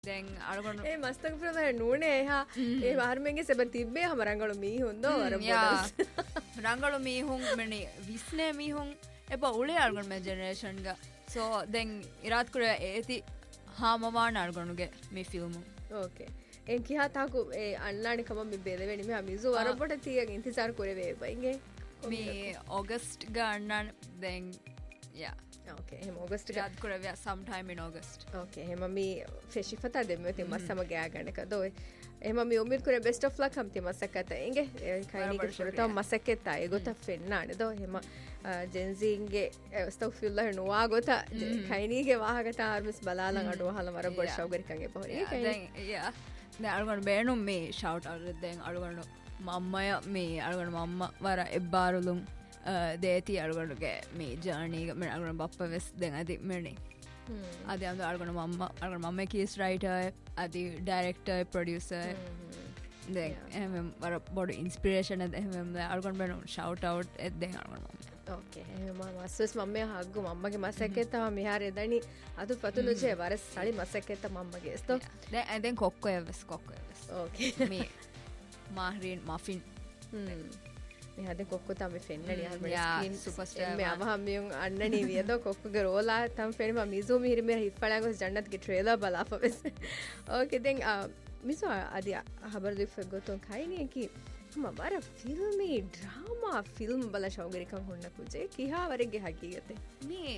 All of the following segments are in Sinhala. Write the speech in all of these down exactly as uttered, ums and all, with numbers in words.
දැන් අරගොන්න ඒ මස්තක ප්‍රම නූනේ එහා ඒ වාර්මෙන්ගේ සෙබ තිබ්බේ හම රංගලු මීහුන් දෝ අර රංගලු මීහුන් මෙනි විස්නේ මීහුන් එබ උලේ අරගොන් මේ ජෙනරේෂන් ගා සෝ දැන් ඉරාත් කුර ඒති හාමවාන අරගොනුගේ මේ ෆිල්ම් ඕකේ එන් කියා තාකු ඒ අන්නානි කම මේ බෙදවෙනි මේ මිසු වරපොට තියන් ඉන්තිසාර කරවේ බයිගේ මේ ඔගස්ට් ගන්නන් දැන් යා okay hem august yaad kuravya sometime in august okay hem mi feshifata demme te masama gaya ganaka do එහෙම මේ උම්මීද කරේ best of luck hamti masakata inge kainige furata masaketa egota fennaane do එහෙම ජෙන්සින්ගේ stock ෆිල්ලා නුවා ගොත kainige wahagata armis balalan adu wahala wara bod shawgarikange pohori දැන් යා දැන් අරගොන බේනු මේ shout out දැන් අරගොන මම්මය මේ අරගොන මම්ම වර එබ්බාරුලුම් දේති අරගොනුගේ මේ ජර්නීග මෙ අගුණ බප්ප වෙස් දෙන් ඇති මෙනේ අද අද අරගොන මම්ම අරගොන මම්ම කීස් රයිටර් අදි ඩයිරෙක්ටර් ප්‍රොඩියුසර් දැන් එහෙම වර බොඩ ඉන්ස්පිරේෂන් එහෙම අරගොන බෙනු ෂවුට් අවුට් එත් දෙන් අරගොන මම්ම ඕකේ එහෙම මස්සස් මම්මේ හග්ගු මම්මගේ මසකෙතම මිහාර එදණි අතු පතුළු ජේ වර සලි මසකෙත මම්මගේ ස්තෝ දැන් දැන් කොක්කෝ එවස් කොක්කෝ එවස් ඕකේ මේ මාහරින් මෆින් මේ හද කොක්කෝ තමයි ෆෙන්නනි ස්කින් සුපර්ස්ටාර් මේ අවහමියුන් අන්නනි වියද කොක්කගේ රෝලා තම ෆෙනි මම මිසෝ මිහිර මෙ හිෆ්පලංගොස් ජන්නත්ගේ ට්‍රේලර් බලාපවෙස් ඕකේ දැන් මිසෝ අදිය හබර දිෆ ගොතොන් කයිනේ කි මම බර ෆිල්මි ඩ්‍රාමා ෆිල්ම් බල ශෞගරිකම් හොන්න කුජේ කිහා වරගේ හකීගතේ මේ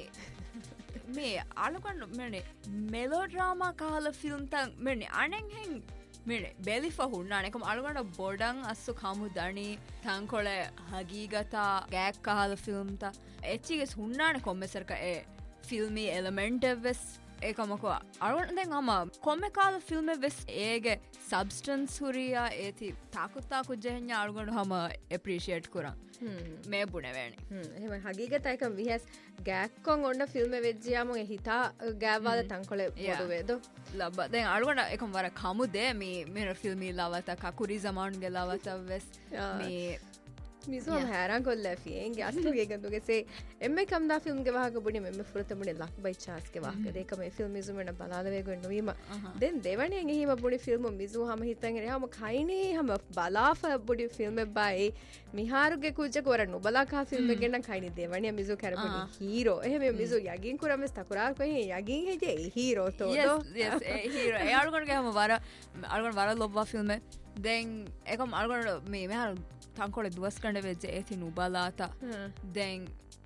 මේ අලුකන්න මෙනේ මෙලෝ ඩ්‍රාමා කාල ෆිල්ම් තන් මෙනේ අනෙන් හෙන් මෙනේ බෙලිෆ හුන්නානෙකම අලුගන්න බොඩන් අස්සු කමු දනි තංකොල හගීගතා ගෑක් කාල ෆිල්ම් තා එච්චිගේ හුන්නානෙ කොම්මෙසරක ඒ ෆිල්මි එලිමෙන්ට් වෙස් ඒකමකෝ අලුගන්න දැන් අම කොම්මෙ කාල ෆිල්ම් වෙස් ඒගේ සබ්ස්ටන්ස් හුරියා ඒති තාකුත්තා කුජෙහඤ්ඤා අලුගන්න හම ඇප්‍රීෂিয়েට් කරන් මේ බුනේ වෙන්නේ හ්ම් එහෙම හගීගතා එකම විහස් ගෑක්කොන් ඔන්න ෆිල්ම් වෙජ්ජියාම ඒ හිතා ගෑවාද තංකොල බොඩු වේදෝ ලබ දැන් අලුගන්න එකම වර කමු දෙ මේ මෙර ෆිල්මි ලවත කකුරි සමාන්ගේ ලවත වෙස් මේ මිසෝ හැරන් කොල්ලෆියෙන් ගස්තුගේ ගඳුගේ එම්මේ කම්දා ෆිල්ම් ගේ වහක බුනි මෙම්මේ ෆුරතමුනේ ලක් බයි චාස් ගේ වහක දෙක මේ ෆිල්ම් මිසු මෙන බලාලවේ ගොන්න වීම දෙන් දෙවණියෙන් එහිම බුනි ෆිල්ම් මිසු හම හිතන් එහම කයිනේ හම බලාෆ බුනි ෆිල්ම් බයි මිහාරුගේ කුජ කොර නුබලා කා ෆිල්ම් ගෙන්න කයිනේ දෙවණිය මිසු කරපුනි හීරෝ එහෙම මිසු යගින් කුරමස් තකුරා කොහේ යගින් හෙජේ හීරෝ තෝ yes yes හීරෝ ඒ අලුගන්න ගේ හම වර අලුගන්න වර ලොබ්වා ෆිල්ම් දැන් එකම අලුගන්න මේ මෙහා තංකොල දුවස් කණ්ඩ වෙච්ච ඒති නුබලාතා දැන්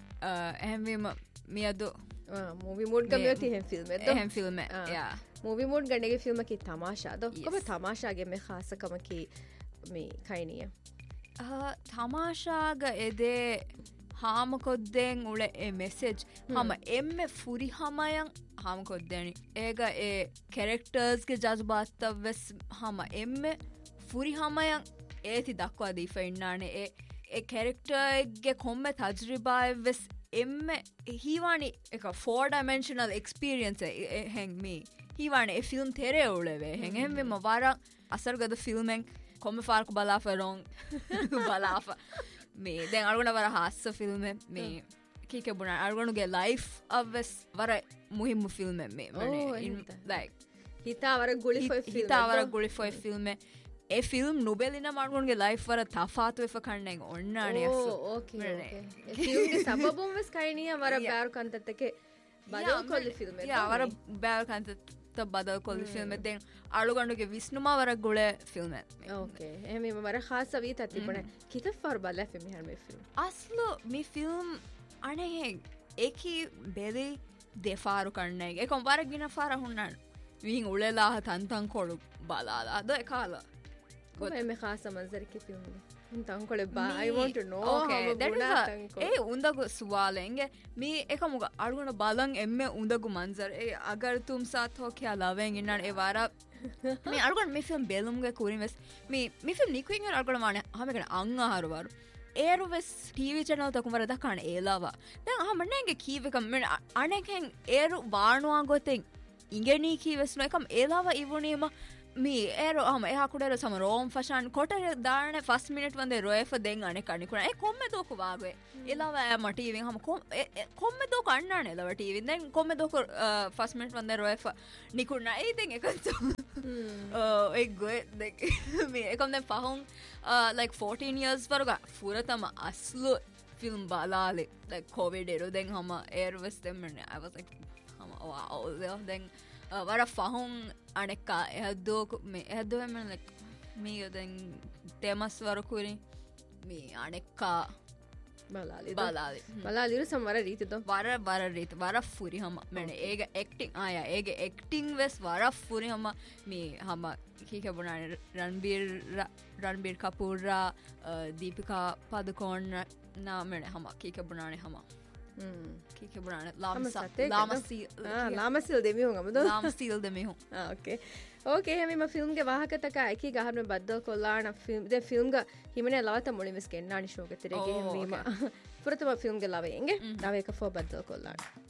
එහෙම මියදු ಮೂವಿ ಮೂಡ್ ಗಮ್ಯತಿ ಹೆಂ ಫಿಲ್ಮ್ ಎದ್ದು ಹೆಂ ಫಿಲ್ಮ್ ಯಾ ಮೂವಿ ಮೂಡ್ ಗಂಡೆಗೆ ಫಿಲ್ಮ್ ಕಿ ತಮಾಷಾ ದೋ ಕಬ ತಮಾಷಾಗೆ ಮೆ ಖಾಸ ಕಮ ಕಿ ಮಿ ಕೈನಿಯ ಆ ತಮಾಷಾಗ ಎದೆ ಹಾಮ ಕೊದ್ದೆಂ ಉಳೆ ಎ ಮೆಸೇಜ್ ಹಮ ಎಮ್ಮೆ ಫುರಿ ಹಮಯಂ ಹಾಮ ಕೊದ್ದೆನಿ ಏಗ ಎ ಕ್ಯಾರೆಕ್ಟರ್ಸ್ ಗೆ ಜಜ್ಬಾತ್ ವೆಸ್ ಹಮ ಎಮ್ಮೆ ಫುರಿ ಹಮಯಂ ඒති දක්වා දී ෆෙන්නානේ ඒ ඒ කැරෙක්ටර්ගේ කොම්මෙ තජරිබාය වෙස් එම්ම හිවානි එක ෆෝර් ඩයිමෙන්ෂනල් එක්ස්පීරියන්ස් හැන් මේ හිවානේ ඒ ෆිල්ම් තෙරේ උලවේ හැන් එම්ම වර අසර්ගද ෆිල්මෙන් කොම්මෙ ෆාර්ක බලාෆරොන් බලාෆ මේ දැන් අරගොන වර හාස්ස ෆිල්ම් මේ කීක බුණ අරගොනුගේ ලයිෆ් අවස් වර මුහිම්මු ෆිල්ම් මේ like හිතාවර ගුලිෆොයි ෆිල්ම් හිතාවර ගුලිෆොයි ෆිල්ම් ඒ ෆිල්ම් නුබෙලින මාර්ගොන්ගේ ලයිෆ් වර තෆාතු වෙෆ කන්නෙන් ඔන්නානේ අස්සු ඕකේ ඕකේ ඒ ෆිල්ම්ගේ සබබුම් වෙස් කයිනිය වර බෑර් කන්තත්තකේ බදල් කොල්ලි ෆිල්ම් එක යා වර බෑර් කන්තත්ත බදල් කොල්ලි ෆිල්ම් එක දෙන් අලුගන්නුගේ විස්නුමා වර ගොල ෆිල්ම් එක ඕකේ එහෙම වර ખાસ වීත තිබුණා කිතෆර් බල ෆිල්ම් මෙහර මේ ෆිල්ම් අස්ලු මේ ෆිල්ම් අනේ ඒකි බෙලි දෙෆාරු කන්නේ ඒකම වර ගින ෆාර හුන්නන් විහින් උලලා තන්තන් කොළු බලාලා අද කාලා කොහේ මේ ખાસ મંઝર की फिल्म है तंकोले बा I want to know okay that is a ए उंदगु सुवालेंगे मी एकमुग अडुगुण बालंग एम्मे उंदगु मंजर ए अगर तुम साथ हो क्या लावेंगे इन्ना ए वारा मी अडुगुण मी फिल्म बेलुमगे कुरिमेस मी मी फिल्म निकुइंग अडुगुण माने हमेगण अंग हारवारू ඒරුවෙස් ටීවී චැනල් තකුම වර දකන ඒලාවා දැන් අහමන්නේගේ කීවක මෙන්න අනෙකෙන් ඒරු වානුවා ගොතෙන් ඉගෙනී කීවස්න එකම් ඒලාව ඉවුණීම මේ ඒර හම එහකුඩර සම රෝම් ෆෂන් කොට දාන ෆස් මිනිට වන්ද රොයෆ දෙන් අනෙ කනිකුණ ඒ කොම්ම දෝක වාගේ එලාව මටීවෙන් හම කොම්ම දෝ කන්නන එලවටීවින් දැන් කොම්ම දෝක ෆස් මිනිට වන්ද රොයෆ නිකුන්න ඒදෙන් එකතු එක්ගොය මේ එකම් දැන් පහුන් like fourteen years වරුග ෆුරතම අස්ලු film බලාලෙ like covid එරු දැන් හම ඒර්වස් දෙමනේ I was like හම wow දැන් වර ෆහුන් අනෙක්කා එහද්දෝක මේ එහද්දෝම මේ දැන් තෙමස් වරකුරි මේ අනෙක්කා බලාලි බලාලි බලාලිරු සමවර රීතිද වර වර රීත වර ෆුරි හම මෙන ඒක එක්ටිං ආය ඒක එක්ටිං වෙස් වර ෆුරි හම මේ හම කීකබුණාන රන්බීර් රන්බීර් කපූරා දීපිකා පදුකෝන් නා මෙන හම කීකබුණානේ හම කීකබුණාන ලාමසිල් දෙමිහුන් අමද ලාමසිල් දෙමිහුන් ඕකේ ඕකේ හැම ෆිල්ම්ගේ වාහකතක එකී ගහන බද්දල් කොල්ලාන ෆිල්ම් ද ෆිල්ම්ග හිමනේ ලවත මුලින්ස් කෙන්නානි ෂෝක තිරේ ගෙහිම පුරතම ෆිල්ම්ගේ ලවෙන්ගේ දවේක ෆෝ බද්දල් කොල්ලාන